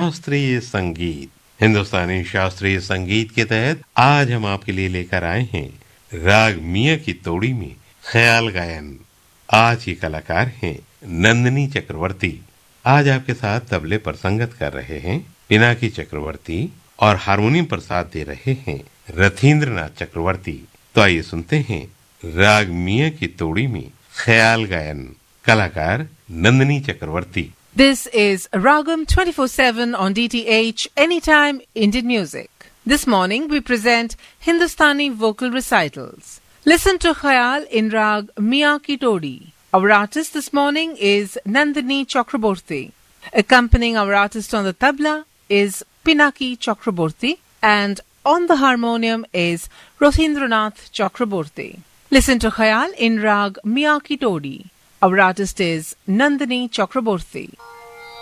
शास्त्रीय संगीत। हिंदुस्तानी शास्त्रीय संगीत के तहत आज हम आपके लिए लेकर आए हैं राग मियां की तोड़ी में ख्याल गायन। आज की कलाकार हैं नंदिनी चक्रवर्ती। आज आपके साथ तबले पर संगत कर रहे हैं पिनाकी चक्रवर्ती और हारमोनियम पर साथ दे रहे हैं रथींद्रनाथ चक्रवर्ती। तो आइए सुनते हैं राग मियां की तोड़ी में ख्याल गायन, कलाकार नंदिनी चक्रवर्ती। This is Ragam 24/7 on DTH Anytime Indian Music. This morning we present Hindustani vocal recitals. Listen to Khayal in Rag Miyan Ki Todi. Our artist this morning is Nandini Chakraborty. Accompanying our artist on the tabla is Pinaki Chakraborty, and on the harmonium is Rothindranath Chakraborty. Listen to Khayal in Rag Miyan Ki Todi. Our artist is Nandini Chakraborty.